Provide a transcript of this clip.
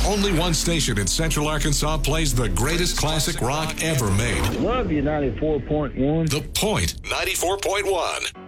Only one station in Central Arkansas plays the greatest classic rock ever made. Love you, 94.1. The Point, 94.1.